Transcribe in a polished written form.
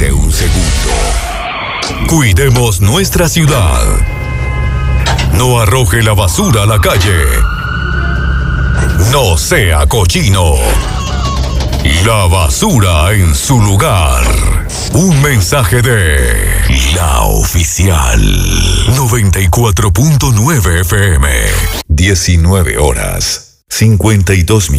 de un segundo. Cuidemos nuestra ciudad. No arroje la basura a la calle. No sea cochino. La basura en su lugar. Un mensaje de La Oficial 94.9 FM. 19 horas 52 minutos.